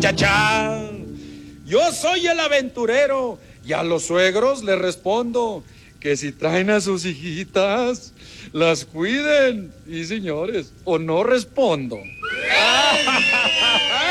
Chachá. Yo soy el aventurero y a los suegros les respondo que si traen a sus hijitas, las cuiden. Y señores, o no respondo.